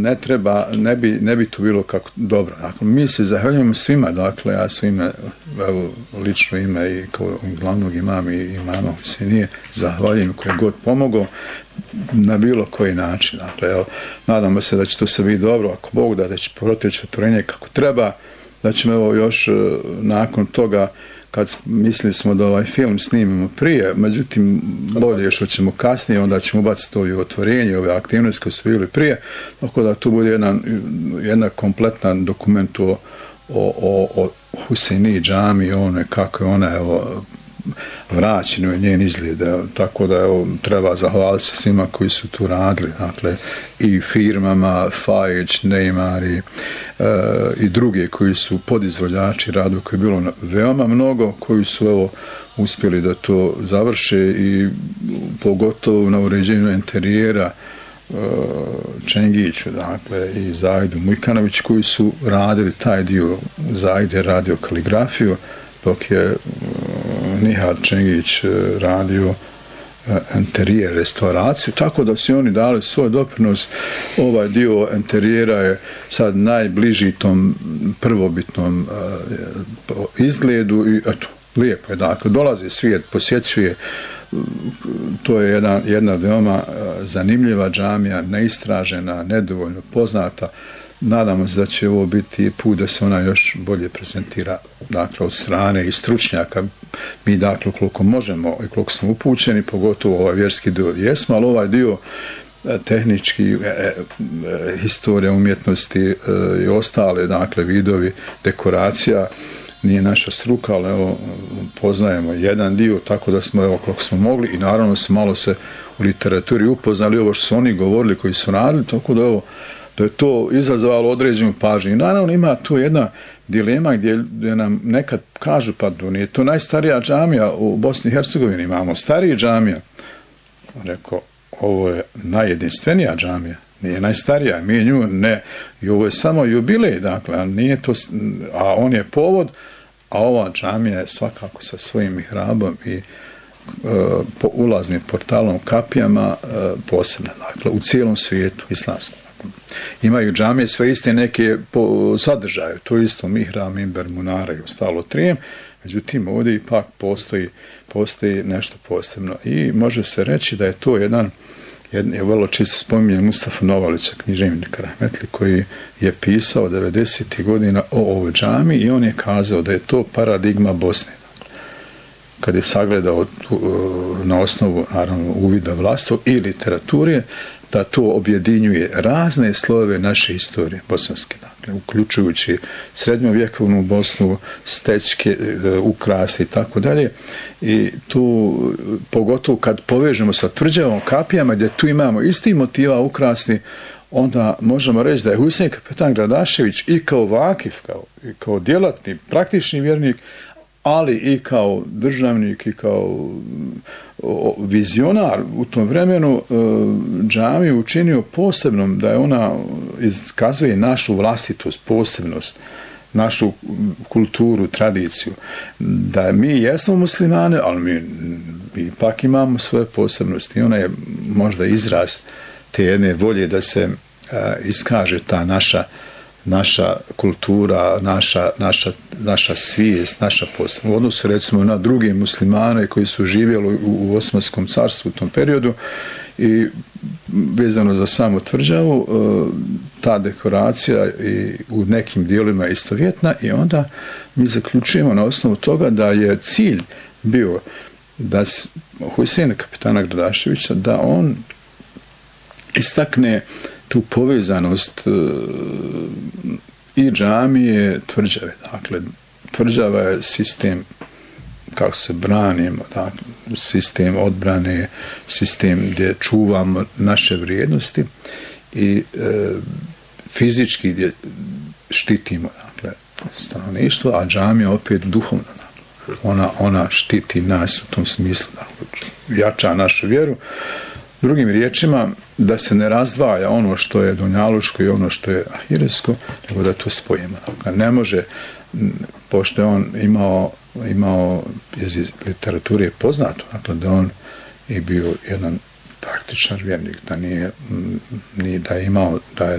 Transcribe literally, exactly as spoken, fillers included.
ne treba, ne bi, ne bi to bilo kako dobro. Dakle, mi se zahvaljujemo svima, dakle, ja su ime, evo, lično ime i kao glavnog imama i imama Husenije, zahvaljujem koje god pomogao na bilo koji način. Dakle, evo, nadamo se da će to se biti dobro, ako Bog da, da će proteći otvorenje kako treba, da ćemo evo još nakon toga, kad mislili smo da ovaj film snimimo prije, međutim, bolje još hoćemo kasnije, onda ćemo ubaciti to i otvorenje, ove aktivnosti koje su bili prije, tako da tu bude jedan, jedna kompletan dokument o, o, o Huseniji džami, one, kako je ona, evo, vraćeno je njen izgled, tako da evo, treba zahvaliti se svima koji su tu radili, dakle, i firmama, Fajić, Neymari e, i druge koji su podizvođači radu, koji je bilo veoma mnogo, koji su evo, uspjeli da to završe i pogotovo na uređenju interijera e, Čengiću, dakle, i Zajdu Mujkanović, koji su radili taj dio. Zajd je radio kaligrafiju, dok je Nihad Čengić radio interijer, restauraciju, tako da su oni dali svoj doprinos. Ovaj dio interijera je sad najbliži tom prvobitnom izgledu i eto, lijepo je. Dakle, dolazi svijet, posjećuje, to je jedna, jedna veoma zanimljiva džamija, neistražena, nedovoljno poznata. Nadamo se da će ovo biti put da se ona još bolje prezentira, dakle, od strane i stručnjaka. Mi, dakle, koliko možemo i koliko smo upućeni, pogotovo ovaj vjerski dio jesmo, ali ovaj dio tehnički, e, e, historija umjetnosti e, i ostale, dakle, vidovi dekoracija, nije naša struka, ali evo, poznajemo jedan dio, tako da smo, evo, koliko smo mogli i naravno se malo se u literaturi upoznali ovo što su oni govorili, koji su radili, tako da, evo, da je to izazvalo određenu pažnju. I naravno ima tu jedna dilema gdje, gdje nam nekad kažu, pa nije to najstarija džamija u Bosni i Hercegovini, imamo stariji džamija. Rekao, ovo je najjedinstvenija džamija, nije najstarija, mi nju ne, i ovo je samo jubilej, dakle, a nije to, a on je povod, a ova džamija je svakako sa svojim mihrabom i e, po ulaznim portalom kapijama e, posebna, dakle, u cijelom svijetu islamskom. Imaju džamije sve iste neke po sadržaju, to isto mihrab, mimber, munara i ostalo trijem, međutim ovdje ipak postoji, postoji nešto posebno i može se reći da je to jedan, jedan je vrlo čisto spominje Mustafa Novalića, književnika rahmetli, koji je pisao devedesetih godina o ovoj džami i on je kazao da je to paradigma Bosne. Kad je sagledao na osnovu, naravno, uvida vlastog i literature, da to objedinjuje razne slojeve naše istorije bosanske, dakle, uključujući srednjovjekovnu Bosnu, stečke, ukraste i tako dalje. I tu, pogotovo kad povežemo sa tvrđavom kapijama, gdje tu imamo isti motiva ukrasni, onda možemo reći da je Husein kapetan Gradašević i kao vakif, kao, i kao djelatni, praktični vjernik, ali i kao državnik i kao vizionar u tom vremenu džamiju učinio posebnom, da je ona iskazuje našu vlastitost, posebnost, našu kulturu, tradiciju, da mi jesmo muslimani, ali mi ipak imamo svoje posebnosti i ona je možda izraz te jedne volje da se iskaže ta naša naša kultura, naša, naša, naša svijest, naša posebnost. U odnosu recimo na druge muslimane koji su živjeli u, u Osmanskom carstvu u tom periodu i vezano za samu tvrđavu, ta dekoracija i u nekim dijelima je istovjetna i onda mi zaključujemo na osnovu toga da je cilj bio da Huseina kapetana Gradaševića, da on istakne tu povezanost uh, i džamije, tvrđave. Dakle, tvrđava je sistem kako se branimo, dakle, sistem odbrane, sistem gdje čuvamo naše vrijednosti i uh, fizički gdje štitimo, dakle, stanovništvo, a džamija opet duhovno. Dakle, ona, ona štiti nas u tom smislu, dakle, jača našu vjeru. Drugim riječima, da se ne razdvaja ono što je dunjaluško i ono što je ahiretsko, nego da to spojimo. Dakle, ne može, pošto je on imao, imao iz literature je poznato, dakle, da on je bio jedan praktičan vjernik, da nije, nije da je imao, da je